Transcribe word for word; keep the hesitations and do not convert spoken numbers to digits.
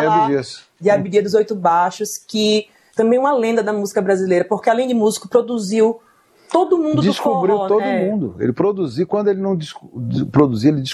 falar de Abdias dos Oito Baixos, que também é uma lenda da música brasileira, porque além de músico, produziu todo mundo do forró. Descobriu todo né? mundo. Ele produziu, quando ele não produzia, ele